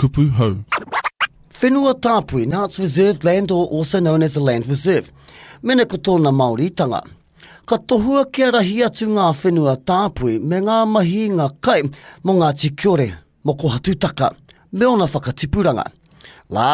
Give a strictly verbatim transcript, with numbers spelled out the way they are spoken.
kupu hau. Whenua tāpui, now it's reserved land or also known as a land reserve. Mene ko tōna Māoritanga. Ka tohua kia rahi atu ngā whenua tāpui me ngā mahi ngā kai mo ngā tikiore mo ko hatutaka me ona whakatipuranga. La